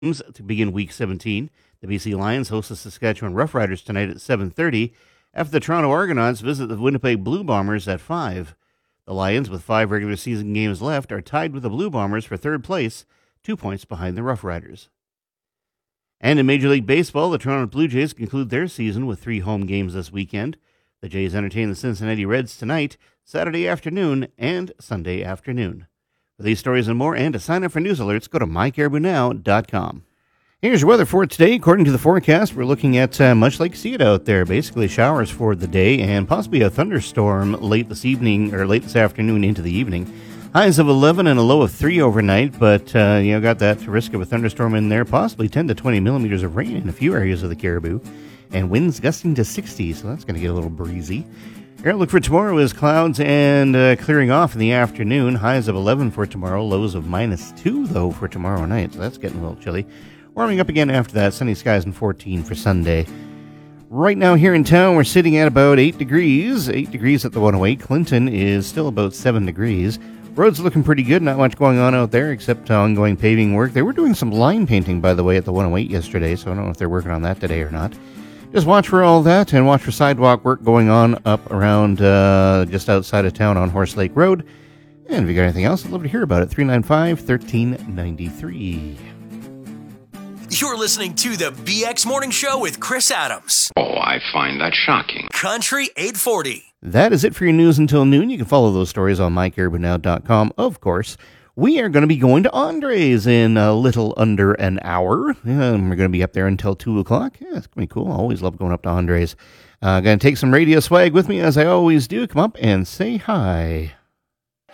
games to begin Week 17. The BC Lions host the Saskatchewan Roughriders tonight at 7:30 after the Toronto Argonauts visit the Winnipeg Blue Bombers at 5. The Lions, with 5 regular season games left, are tied with the Blue Bombers for third place, 2 points behind the Roughriders. And in Major League Baseball, the Toronto Blue Jays conclude their season with 3 home games this weekend. The Jays entertain the Cincinnati Reds tonight, Saturday afternoon, and Sunday afternoon. For these stories and more, and to sign up for news alerts, go to mycaribounow.com. Here's your weather for today. According to the forecast, we're looking at much like you see it out there. Basically showers for the day and possibly a thunderstorm late this evening or late this afternoon into the evening. Highs of 11 and a low of 3 overnight, but got that risk of a thunderstorm in there, possibly 10 to 20 millimeters of rain in a few areas of the Caribou, and winds gusting to 60, so that's going to get a little breezy. Your outlook for tomorrow is clouds and clearing off in the afternoon. Highs of 11 for tomorrow, lows of -2, though, for tomorrow night, so that's getting a little chilly. Warming up again after that, sunny skies and 14 for Sunday. Right now here in town, we're sitting at about 8 degrees. 8 degrees at the 108. Clinton is still about 7 degrees. Roads looking pretty good. Not much going on out there except ongoing paving work. They were doing some line painting, by the way, at the 108 yesterday, so I don't know if they're working on that today or not. Just watch for all that and watch for sidewalk work going on up around just outside of town on Horse Lake Road. And if you got anything else, I'd love to hear about it. 395-1393. You're listening to the BX Morning Show with Chris Adams. Oh, I find that shocking. Country 840. That is it for your news until noon. You can follow those stories on mycaribounow.com, of course. We are going to be going to Andre's in a little under an hour. And we're going to be up there until 2 o'clock. Yeah, it's going to be cool. I always love going up to Andre's. Going to take some radio swag with me, as I always do. Come up and say hi.